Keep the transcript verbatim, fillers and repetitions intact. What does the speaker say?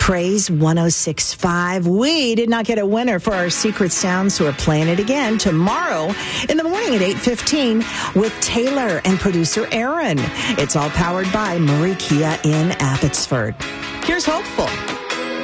Praise one oh six point five. We did not get a winner for our Secret Sound, so we're playing it again tomorrow in the morning at eight fifteen with Taylor and producer Aaron. It's all powered by Murray Kia in Abbotsford. Here's Hopeful.